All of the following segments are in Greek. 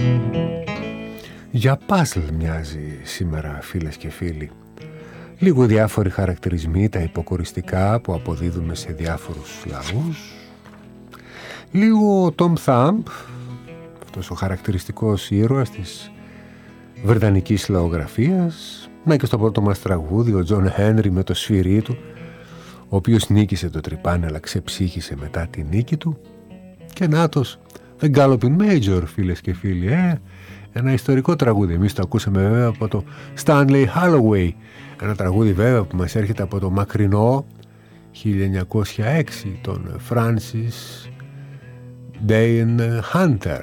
Για παζλ μοιάζει σήμερα, φίλες και φίλοι. Λίγο διάφοροι χαρακτηρισμοί, τα υποκοριστικά που αποδίδουμε σε διάφορους λαούς. Λίγο ο Tom Thumb, αυτός ο χαρακτηριστικός ήρωας της βρετανικής λαογραφίας. Να και στο πρώτο μας τραγούδι ο John Henry με το σφυρί του, ο οποίος νίκησε το τρυπάνι αλλά ξεψύχησε μετά τη νίκη του. Και νάτος The Galloping Major, φίλες και φίλοι, ένα ιστορικό τραγούδι. Εμείς το ακούσαμε βέβαια από το Stanley Holloway, ένα τραγούδι βέβαια που μας έρχεται από το μακρινό 1906, τον Francis Dane Hunter.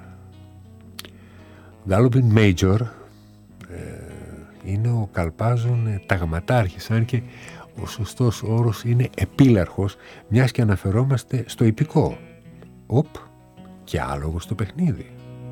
Galloping Major είναι ο καλπάζων ταγματάρχης, αν και ο σωστός όρος είναι επίλαρχος, μιας και αναφερόμαστε στο ιππικό. Και άλογο στο παιχνίδι.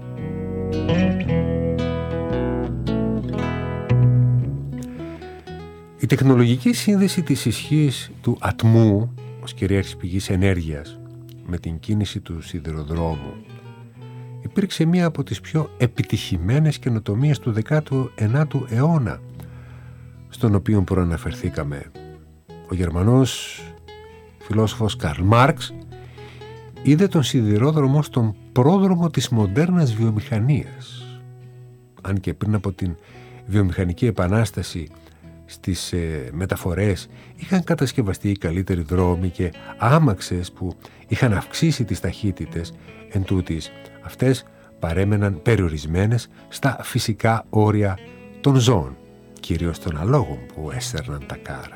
Η τεχνολογική σύνδεση της ισχύς του ατμού ως κυρίαρχης πηγής ενέργειας με την κίνηση του σιδηροδρόμου υπήρξε μία από τις πιο επιτυχημένες καινοτομίες του 19ου αιώνα, στον οποίο προαναφερθήκαμε. Ο Γερμανός φιλόσοφος Καρλ Μάρξ είδε τον σιδηρόδρομο ως τον πρόδρομο της μοντέρνας βιομηχανίας. Αν και πριν από την βιομηχανική επανάσταση στις μεταφορές είχαν κατασκευαστεί οι καλύτεροι δρόμοι και άμαξες που είχαν αυξήσει τις ταχύτητες, εν τούτης αυτές παρέμεναν περιορισμένες στα φυσικά όρια των ζώων, κυρίως των αλόγων που έστερναν τα κάρα.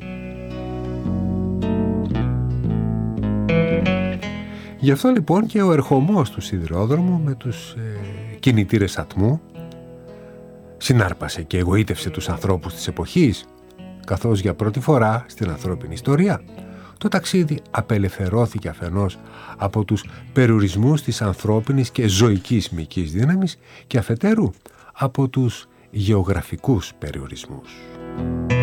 Γι' αυτό λοιπόν και ο ερχομός του σιδηρόδρομου με τους κινητήρες ατμού συνάρπασε και εγωίτευσε τους ανθρώπους της εποχής, καθώς για πρώτη φορά στην ανθρώπινη ιστορία το ταξίδι απελευθερώθηκε αφενός από τους περιορισμούς της ανθρώπινης και ζωικής μυϊκής δύναμης και αφετέρου από τους γεωγραφικούς περιορισμούς.